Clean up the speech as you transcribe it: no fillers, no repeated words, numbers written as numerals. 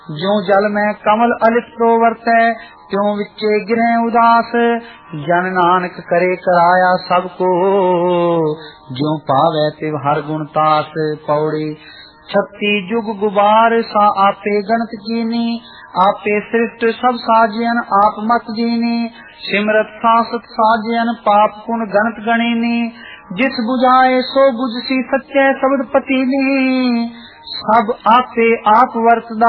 ज्यों जल में कमल अलित प्रोवर्तै त्यों विचे गिरै उदास। जन नानक करे कराया सबको ज्यों पावै तिव हर गुण तास। पौड़ी 36 जुग गुबार सा आपे गणत कीनी। आपे सृष्ट सब साजियन आप मत दीनी। सिमरत सासत साजियन पाप पुन गणत गणीनी। जिस बुझाए सो बुझसी सच्चे शब्द पतीनी। सब आपे आप वर्तदा